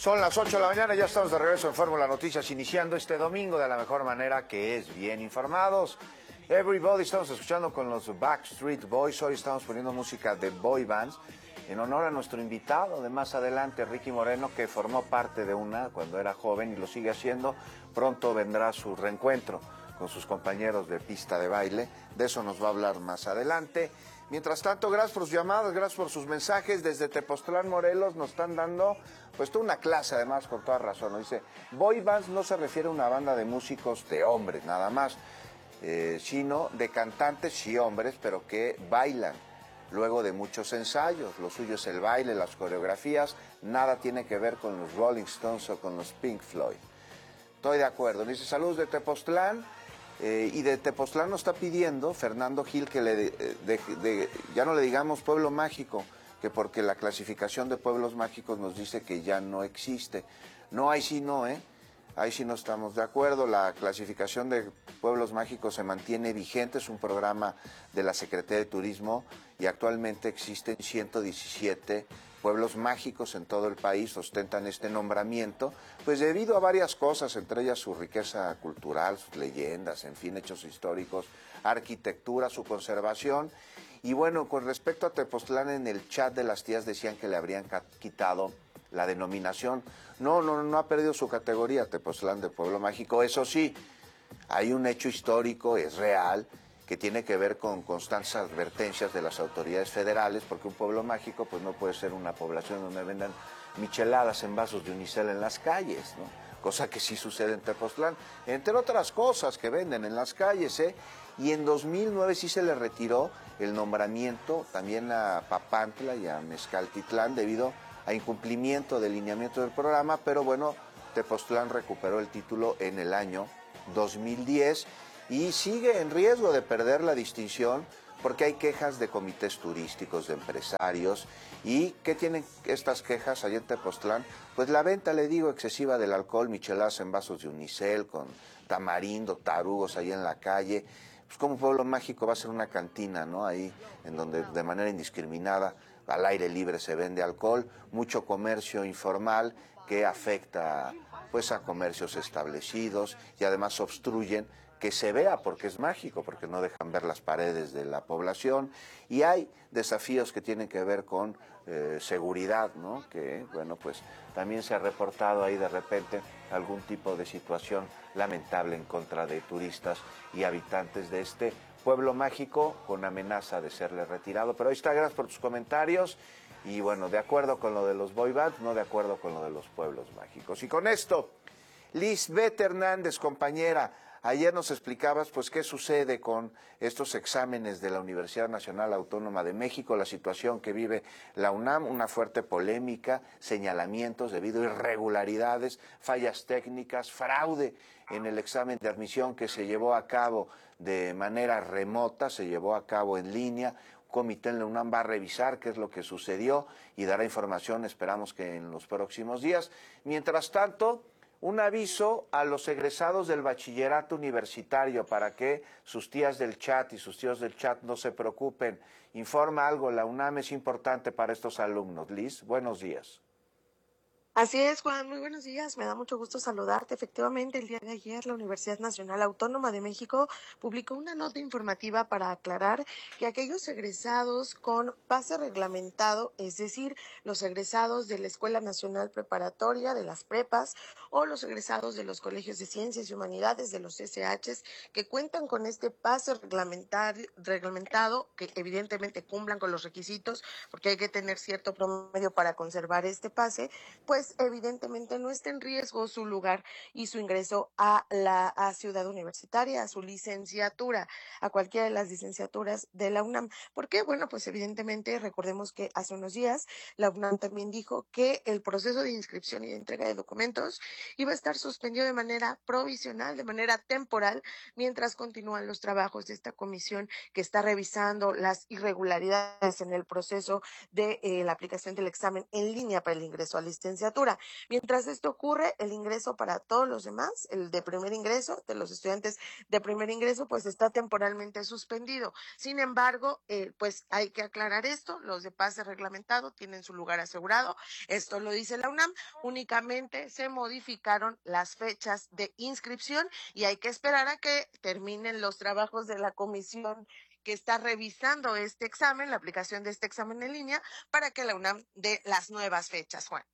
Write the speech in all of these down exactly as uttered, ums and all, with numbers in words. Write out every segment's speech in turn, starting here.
Son las ocho de la mañana, ya estamos de regreso en Fórmula Noticias, iniciando este domingo de la mejor manera, que es bien informados. Everybody, estamos escuchando con los Backstreet Boys. Hoy estamos poniendo música de boy bands en honor a nuestro invitado de más adelante, Ricky Moreno, que formó parte de una cuando era joven y lo sigue haciendo. Pronto vendrá su reencuentro con sus compañeros de pista de baile. De eso nos va a hablar más adelante. Mientras tanto, gracias por sus llamadas, gracias por sus mensajes. Desde Tepoztlán, Morelos, nos están dando pues toda una clase, además, con toda razón. Nos dice, boy bands no se refiere a una banda de músicos de hombres, nada más, eh, sino de cantantes, sí hombres, pero que bailan luego de muchos ensayos. Lo suyo es el baile, las coreografías, nada tiene que ver con los Rolling Stones o con los Pink Floyd. Estoy de acuerdo. Dice, saludos de Tepoztlán. Eh, y de Tepoztlán nos está pidiendo Fernando Gil que le de, de, de, ya no le digamos pueblo mágico, que porque la clasificación de pueblos mágicos nos dice que ya no existe. No, ahí sí no, ¿eh? Ahí sí no estamos de acuerdo. La clasificación de pueblos mágicos se mantiene vigente, es un programa de la Secretaría de Turismo y actualmente existen ciento diecisiete pueblos mágicos en todo el país, ostentan este nombramiento, pues debido a varias cosas, entre ellas su riqueza cultural, sus leyendas, en fin, hechos históricos, arquitectura, su conservación. Y bueno, con respecto a Tepoztlán, en el chat de las tías decían que le habrían quitado la denominación. No, no, no ha perdido su categoría Tepoztlán de pueblo mágico. Eso sí, hay un hecho histórico, es real, que tiene que ver con constantes advertencias de las autoridades federales, porque un pueblo mágico pues no puede ser una población donde vendan micheladas en vasos de unicel en las calles, ¿no? Cosa que sí sucede en Tepoztlán, entre otras cosas que venden en las calles, ¿eh? Y en dos mil nueve sí se le retiró el nombramiento también a Papantla y a Mezcaltitlán debido a incumplimiento del lineamiento del programa, pero bueno, Tepoztlán recuperó el título en el año dos mil diez y sigue en riesgo de perder la distinción porque hay quejas de comités turísticos, de empresarios. ¿Y qué tienen estas quejas allá en Tepoztlán? Pues la venta, le digo, excesiva del alcohol, micheladas en vasos de unicel, con tamarindo, tarugos ahí en la calle. Pues como pueblo mágico va a ser una cantina, ¿no? Ahí en donde de manera indiscriminada al aire libre se vende alcohol, mucho comercio informal que afecta pues a comercios establecidos y además obstruyen que se vea porque es mágico, porque no dejan ver las paredes de la población, y hay desafíos que tienen que ver con eh, seguridad, ¿no? Que bueno, pues también se ha reportado ahí de repente algún tipo de situación lamentable en contra de turistas y habitantes de este pueblo mágico con amenaza de serle retirado. Pero ahí está, gracias por tus comentarios. Y bueno, de acuerdo con lo de los boy bands, no de acuerdo con lo de los pueblos mágicos. Y con esto, Lisbeth Hernández, compañera, ayer nos explicabas pues qué sucede con estos exámenes de la Universidad Nacional Autónoma de México, la situación que vive la UNAM, una fuerte polémica, señalamientos debido a irregularidades, fallas técnicas, fraude en el examen de admisión que se llevó a cabo de manera remota, se llevó a cabo en línea. Comité en la UNAM va a revisar qué es lo que sucedió y dará información, esperamos que en los próximos días. Mientras tanto, un aviso a los egresados del bachillerato universitario para que sus tías del chat y sus tíos del chat no se preocupen. Informa algo, la UNAM es importante para estos alumnos. Liz, buenos días. Así es, Juan, muy buenos días, me da mucho gusto saludarte. Efectivamente, el día de ayer la Universidad Nacional Autónoma de México publicó una nota informativa para aclarar que aquellos egresados con pase reglamentado, es decir, los egresados de la Escuela Nacional Preparatoria, de las prepas, o los egresados de los colegios de ciencias y humanidades, de los S Hs, que cuentan con este pase reglamentado, que evidentemente cumplan con los requisitos, porque hay que tener cierto promedio para conservar este pase, pues evidentemente no está en riesgo su lugar y su ingreso a la a ciudad universitaria, a su licenciatura, a cualquiera de las licenciaturas de la UNAM. ¿Por qué? Bueno, pues evidentemente recordemos que hace unos días la UNAM también dijo que el proceso de inscripción y de entrega de documentos iba a estar suspendido de manera provisional, de manera temporal, mientras continúan los trabajos de esta comisión que está revisando las irregularidades en el proceso de eh, la aplicación del examen en línea para el ingreso a licenciatura. licenciatura. Mientras esto ocurre, el ingreso para todos los demás, el de primer ingreso, de los estudiantes de primer ingreso, pues está temporalmente suspendido. Sin embargo, eh, pues hay que aclarar esto, los de pase reglamentado tienen su lugar asegurado, esto lo dice la UNAM, únicamente se modificaron las fechas de inscripción y hay que esperar a que terminen los trabajos de la comisión que está revisando este examen, la aplicación de este examen en línea, para que la UNAM dé las nuevas fechas, Juan.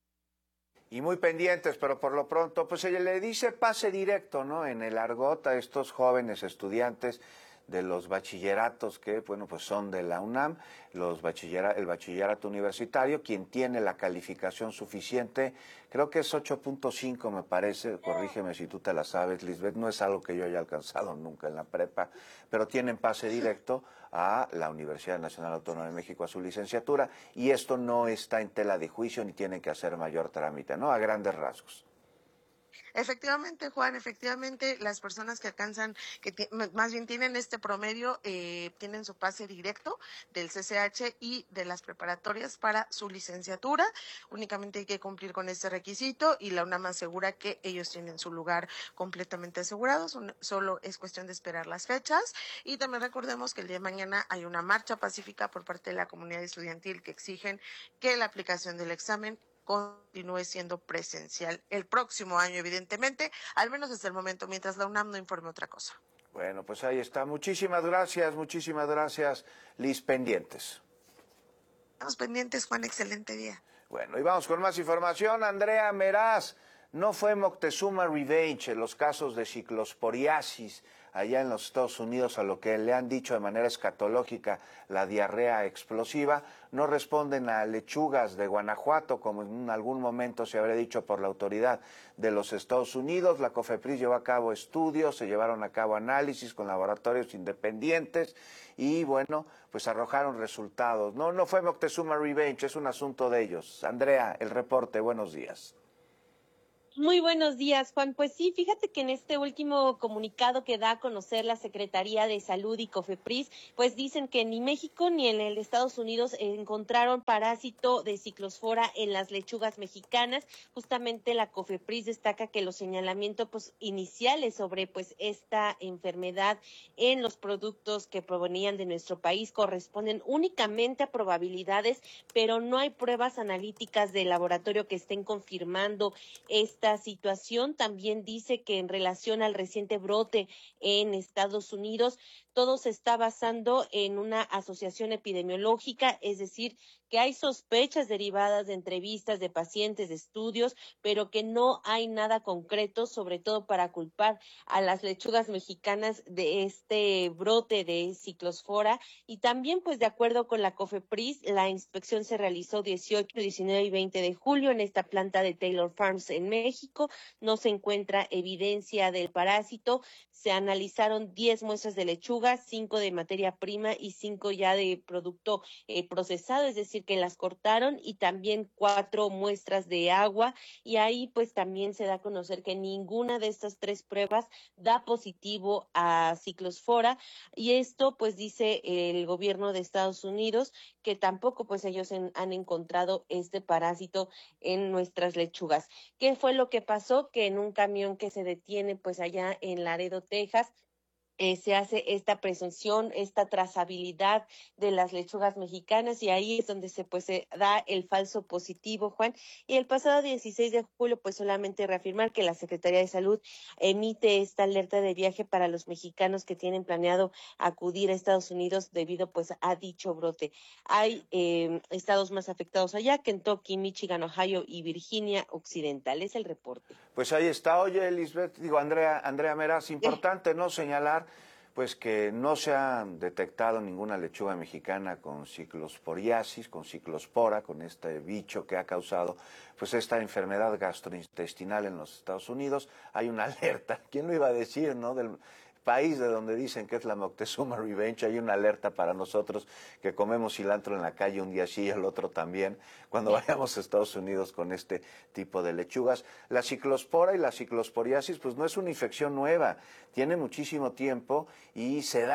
Y muy pendientes, pero por lo pronto, pues se le dice pase directo, ¿no? En el argot a estos jóvenes estudiantes de los bachilleratos que, bueno, pues son de la UNAM, los bachillera, el bachillerato universitario, quien tiene la calificación suficiente, creo que es ocho punto cinco me parece, corrígeme si tú te la sabes, Lisbeth, no es algo que yo haya alcanzado nunca en la prepa, pero tienen pase directo a la Universidad Nacional Autónoma de México a su licenciatura, y esto no está en tela de juicio ni tienen que hacer mayor trámite, ¿no? A grandes rasgos. Efectivamente, Juan, efectivamente, las personas que alcanzan, que más bien tienen este promedio, eh, tienen su pase directo del C C H y de las preparatorias para su licenciatura. Únicamente hay que cumplir con este requisito y la UNAM asegura que ellos tienen su lugar completamente asegurado. Son, solo es cuestión de esperar las fechas. Y también recordemos que el día de mañana hay una marcha pacífica por parte de la comunidad estudiantil que exigen que la aplicación del examen continúe siendo presencial el próximo año, evidentemente, al menos hasta el momento, mientras la UNAM no informe otra cosa. Bueno, pues ahí está. Muchísimas gracias, muchísimas gracias, Liz, pendientes. Estamos pendientes, Juan, excelente día. Bueno, y vamos con más información. Andrea Meraz, no fue Moctezuma Revenge en los casos de ciclosporiasis allá en los Estados Unidos, a lo que le han dicho de manera escatológica la diarrea explosiva, no responden a lechugas de Guanajuato, como en algún momento se habría dicho por la autoridad de los Estados Unidos. La COFEPRIS llevó a cabo estudios, se llevaron a cabo análisis con laboratorios independientes y, bueno, pues arrojaron resultados. No, no fue Moctezuma Revenge, es un asunto de ellos. Andrea, el reporte, buenos días. Muy buenos días, Juan. Pues sí, fíjate que en este último comunicado que da a conocer la Secretaría de Salud y COFEPRIS, pues dicen que ni México ni en el Estados Unidos encontraron parásito de ciclospora en las lechugas mexicanas. Justamente la COFEPRIS destaca que los señalamientos pues, iniciales sobre pues esta enfermedad en los productos que provenían de nuestro país corresponden únicamente a probabilidades, pero no hay pruebas analíticas de laboratorio que estén confirmando esta situación. También dice que en relación al reciente brote en Estados Unidos, todo se está basando en una asociación epidemiológica, es decir, que hay sospechas derivadas de entrevistas de pacientes, de estudios, pero que no hay nada concreto, sobre todo para culpar a las lechugas mexicanas de este brote de ciclospora. Y también, pues de acuerdo con la COFEPRIS, la inspección se realizó dieciocho, diecinueve y veinte de julio en esta planta de Taylor Farms en México. No se encuentra evidencia del parásito. Se analizaron diez muestras de lechuga, cinco de materia prima y cinco ya de producto eh, procesado, es decir, que las cortaron, y también cuatro muestras de agua, y ahí pues también se da a conocer que ninguna de estas tres pruebas da positivo a ciclospora, y esto pues dice el gobierno de Estados Unidos que tampoco pues ellos en, han encontrado este parásito en nuestras lechugas. ¿Qué fue lo que pasó? Que en un camión que se detiene pues allá en Laredo, Texas, Eh, se hace esta presunción, esta trazabilidad de las lechugas mexicanas, y ahí es donde se pues se da el falso positivo, Juan. Y el pasado dieciséis de julio, pues solamente reafirmar que la Secretaría de Salud emite esta alerta de viaje para los mexicanos que tienen planeado acudir a Estados Unidos debido pues a dicho brote. Hay eh, estados más afectados allá: Kentucky, Michigan, Ohio y Virginia Occidental. Es el reporte. Pues ahí está. Oye, Lisbeth, digo, Andrea, Andrea Meraz, importante no señalar pues que no se ha detectado ninguna lechuga mexicana con ciclosporiasis, con ciclospora, con este bicho que ha causado pues esta enfermedad gastrointestinal en los Estados Unidos. Hay una alerta, ¿quién lo iba a decir, no? Del país de donde dicen que es la Moctezuma Revenge, hay una alerta para nosotros que comemos cilantro en la calle un día sí y el otro también, cuando vayamos a Estados Unidos con este tipo de lechugas. La ciclospora y la ciclosporiasis pues no es una infección nueva, tiene muchísimo tiempo y se da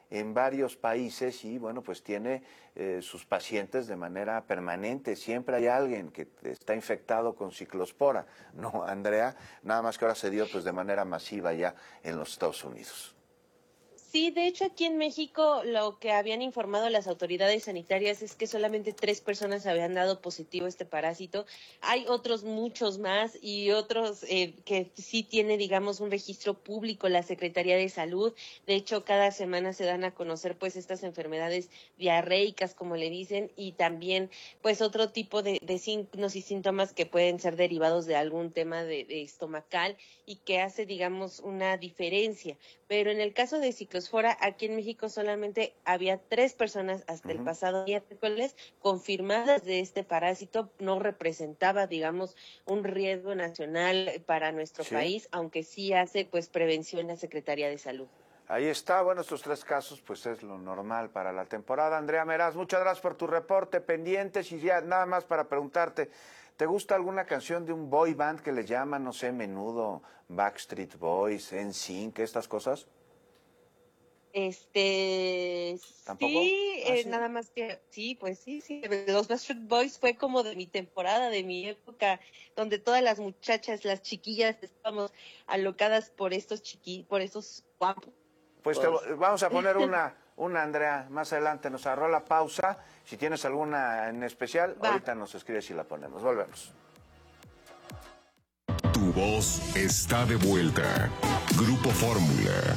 en varios países y bueno, pues tiene eh, sus pacientes de manera permanente. Siempre hay alguien que está infectado con ciclospora, ¿no, Andrea? Nada más que ahora se dio pues de manera masiva ya en los Estados Unidos. Sí, de hecho aquí en México lo que habían informado las autoridades sanitarias es que solamente tres personas habían dado positivo a este parásito. Hay otros muchos más y otros eh, que sí tiene, digamos, un registro público la Secretaría de Salud. De hecho, cada semana se dan a conocer pues estas enfermedades diarreicas, como le dicen, y también pues otro tipo de, de signos y síntomas que pueden ser derivados de algún tema de, de estomacal y que hace, digamos, una diferencia. Pero en el caso de ciclospora, aquí en México solamente había tres personas hasta uh-huh. el pasado miércoles confirmadas de este parásito. No representaba, digamos, un riesgo nacional para nuestro sí. país, aunque sí hace pues prevención la Secretaría de Salud. Ahí está, bueno, estos tres casos pues es lo normal para la temporada. Andrea Meraz, muchas gracias por tu reporte, pendientes, y ya nada más para preguntarte, ¿te gusta alguna canción de un boy band que le llaman, no sé, Menudo, Backstreet Boys, N Sync, estas cosas? Este, ¿Tampoco? sí, ¿Ah, eh, sí? nada más que, sí, pues sí, sí, los Backstreet Boys fue como de mi temporada, de mi época, donde todas las muchachas, las chiquillas, estábamos alocadas por estos chiqui, por estos guapos. Pues te, vamos a poner una, una, Andrea, más adelante nos agarró la pausa. Si tienes alguna en especial, Va. ahorita nos escribes y la ponemos. Volvemos. Tu voz está de vuelta. Grupo Fórmula.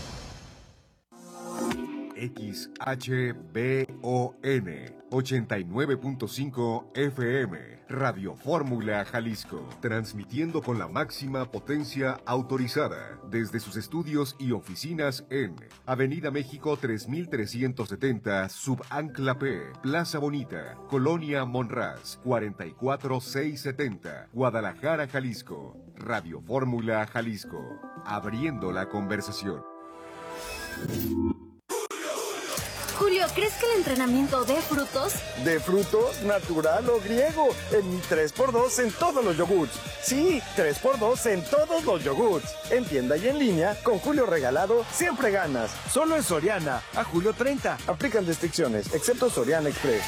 X H B O N ochenta y nueve punto cinco F M, Radio Fórmula Jalisco, transmitiendo con la máxima potencia autorizada desde sus estudios y oficinas en Avenida México tres mil trescientos setenta, Subancla P, Plaza Bonita, Colonia Monraz, cuarenta y cuatro mil seiscientos setenta, Guadalajara, Jalisco. Radio Fórmula Jalisco, abriendo la conversación. Julio, ¿crees que el entrenamiento de frutos? ¿De frutos? ¿Natural o griego? En mi tres por dos en todos los yogurts. Sí, tres por dos en todos los yogurts. En tienda y en línea, con Julio regalado, siempre ganas. Solo en Soriana, a julio treinta. Aplican restricciones, excepto Soriana Express.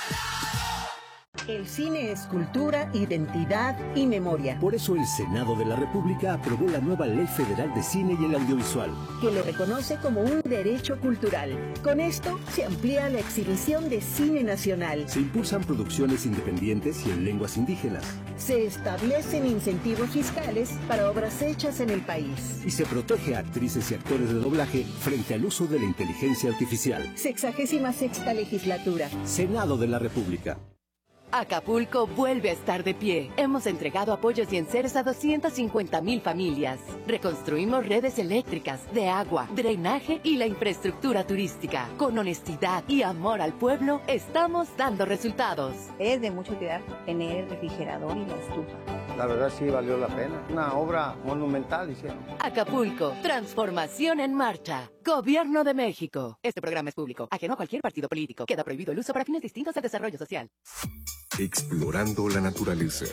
El cine es cultura, identidad y memoria. Por eso el Senado de la República aprobó la nueva Ley Federal de Cine y el Audiovisual, que lo reconoce como un derecho cultural. Con esto se amplía la exhibición de cine nacional. Se impulsan producciones independientes y en lenguas indígenas. Se establecen incentivos fiscales para obras hechas en el país. Y se protege a actrices y actores de doblaje frente al uso de la inteligencia artificial. Sexagésima sexta legislatura. Senado de la República. Acapulco vuelve a estar de pie. Hemos entregado apoyos y enseres a doscientas cincuenta mil familias. Reconstruimos redes eléctricas, de agua, drenaje y la infraestructura turística. Con honestidad y amor al pueblo, estamos dando resultados. Es de mucha utilidad tener el refrigerador y la estufa. La verdad sí valió la pena. Una obra monumental hicieron. Acapulco, transformación en marcha. Gobierno de México. Este programa es público, ajeno a cualquier partido político. Queda prohibido el uso para fines distintos al desarrollo social. Explorando la naturaleza.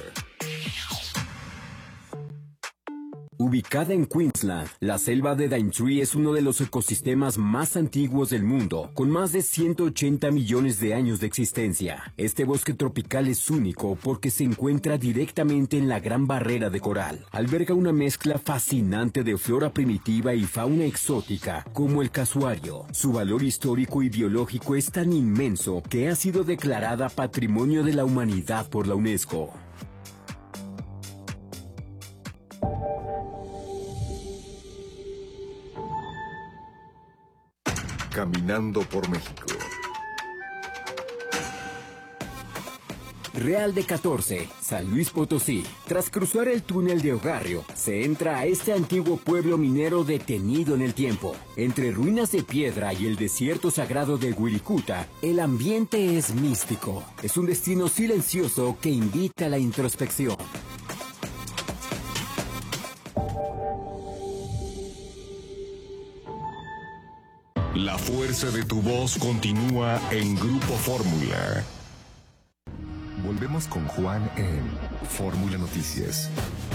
Ubicada en Queensland, la selva de Daintree es uno de los ecosistemas más antiguos del mundo, con más de ciento ochenta millones de años de existencia. Este bosque tropical es único porque se encuentra directamente en la Gran Barrera de Coral. Alberga una mezcla fascinante de flora primitiva y fauna exótica, como el casuario. Su valor histórico y biológico es tan inmenso que ha sido declarada Patrimonio de la Humanidad por la UNESCO. Caminando por México. Real de catorce, San Luis Potosí. Tras cruzar el túnel de Ogarrio, se entra a este antiguo pueblo minero detenido en el tiempo. Entre ruinas de piedra y el desierto sagrado de Wirikuta, el ambiente es místico. Es un destino silencioso que invita a la introspección. La fuerza de tu voz continúa en Grupo Fórmula. Volvemos con Juan en Fórmula Noticias.